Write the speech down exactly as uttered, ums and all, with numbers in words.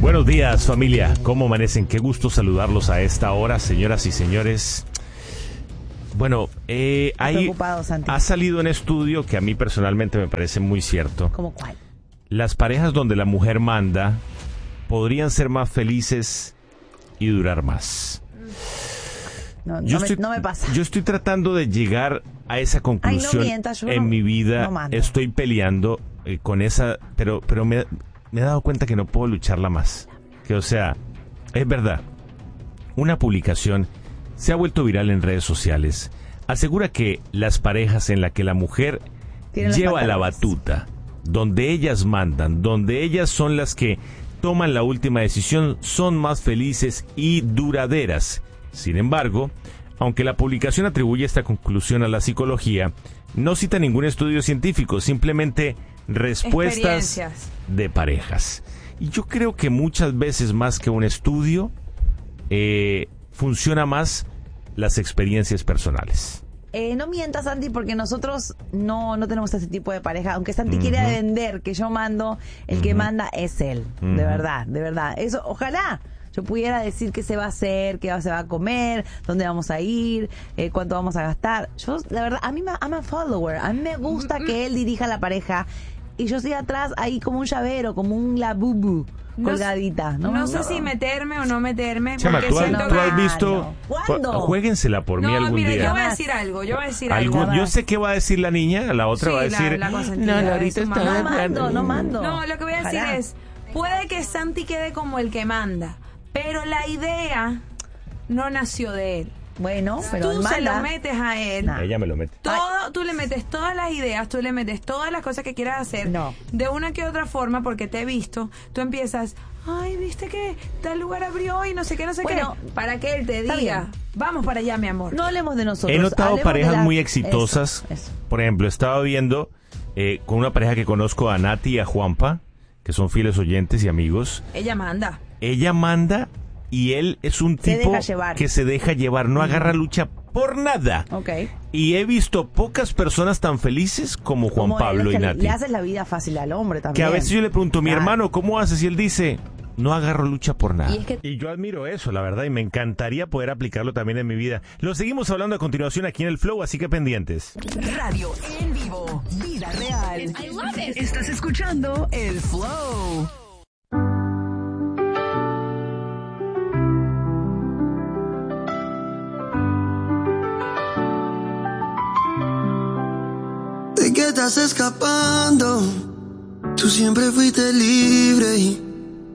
Buenos días, familia. ¿Cómo amanecen? Qué gusto saludarlos a esta hora, señoras y señores. Bueno, eh, hay, ha salido un estudio que a mí personalmente me parece muy cierto. ¿Cómo cuál? Las parejas donde la mujer manda podrían ser más felices y durar más. No, yo no, estoy, me, no me pasa. Yo estoy tratando de llegar a esa conclusión. Ay, no mientas, yo en no, mi vida. No estoy peleando eh, con esa, pero, pero me, me he dado cuenta que no puedo lucharla más. Que, o sea, es verdad. Una publicación se ha vuelto viral en redes sociales. Asegura que las parejas en las que la mujer lleva la batuta, donde ellas mandan, donde ellas son las que toman la última decisión, son más felices y duraderas. Sin embargo, aunque la publicación atribuye esta conclusión a la psicología, no cita ningún estudio científico, simplemente respuestas de parejas. Y yo creo que muchas veces más que un estudio, eh, funciona más las experiencias personales. Eh, no mientas, Santi, porque nosotros no, no tenemos ese tipo de pareja. Aunque Santi Uh-huh. quiere vender que yo mando, el Uh-huh. que manda es él. Uh-huh. De verdad, de verdad. Eso, ojalá yo pudiera decir qué se va a hacer, qué se va a comer, dónde vamos a ir, eh, cuánto vamos a gastar. Yo, la verdad, a mí me, I'm a follower. A mí me gusta que él dirija la pareja y yo estoy atrás ahí como un llavero, como un labubu. Colgadita, ¿no? No, no sé no. si meterme o no meterme. Chama, porque ¿tú, has, siento tú que... has visto? ¿Cuándo? Juéguensela por no, mí algún mira, día. yo voy a decir algo, yo voy a decir ¿Algún, algo. yo sé qué va a decir la niña, la otra Sí, va a la- decir... la consentida, no, Laurita es su está... mamá. No mando, no mando. No, lo que voy a decir Ojalá. es, puede que Santi quede como el que manda, pero la idea no nació de él. Bueno, pero Tú él se manda. lo metes a él. Nah. Ella me lo mete. Todo, tú le metes todas las ideas, tú le metes todas las cosas que quieras hacer. No. De una que otra forma, porque te he visto, tú empiezas, ay, viste que tal lugar abrió y no sé qué, no sé Bueno, qué. Para que él te está diga, bien. vamos para allá, mi amor. No hablemos de nosotros. He notado hablemos parejas de la- muy exitosas. Eso, eso. Por ejemplo, estaba viendo eh, con una pareja que conozco, a Nati y a Juanpa, que son fieles oyentes y amigos. Ella manda. Ella manda y él es un Se tipo deja llevar. que se deja llevar, no agarra lucha por nada. Ok. Y he visto pocas personas tan felices como Juan Como él, Pablo es y que Nati. Le haces la vida fácil al hombre también. Que a veces yo le pregunto, mi Claro. hermano, ¿cómo haces? Y él dice, no agarro lucha por nada. Y es que- Y yo admiro eso, la verdad, y me encantaría poder aplicarlo también en mi vida. Lo seguimos hablando a continuación aquí en el Flow, así que pendientes. Radio en vivo, vida real. I love it. Estás escuchando el Flow. ¿De qué estás escapando? Tú siempre fuiste libre y